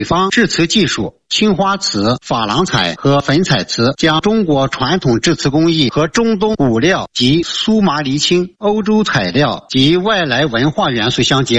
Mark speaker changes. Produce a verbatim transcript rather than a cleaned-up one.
Speaker 1: 方制瓷技术，青花瓷、珐琅彩和粉彩瓷将中国传统制瓷工艺和中东骨料及苏麻离青、欧洲材料及外来文化元素相结合。